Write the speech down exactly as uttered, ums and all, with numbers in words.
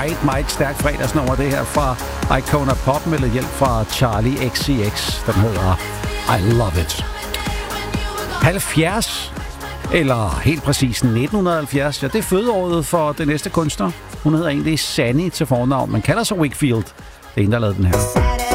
meget, meget stærkt fredagsnummer, det her fra Icona Pop med lidt hjælp fra Charlie X C X. Den hedder I Love It. halvfjerds, eller helt præcis nitten halvfjerds, ja, det er fødeåret for den næste kunstner. Hun hedder egentlig Sanny til fornavn, men kalder sig Wakefield. Det er en, der lavede den her.